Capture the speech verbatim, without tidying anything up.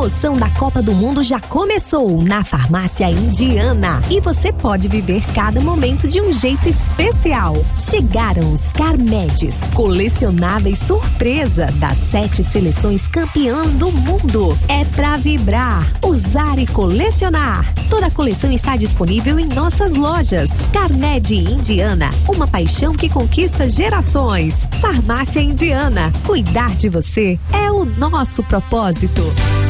emoção da Copa do Mundo já começou na Farmácia Indiana e você pode viver cada momento de um jeito especial. Chegaram os Carmedes, colecionáveis surpresa das sete seleções campeãs do mundo. É pra vibrar, usar e colecionar. Toda a coleção está disponível em nossas lojas. Carmed Indiana, uma paixão que conquista gerações. Farmácia Indiana, cuidar de você é o nosso propósito.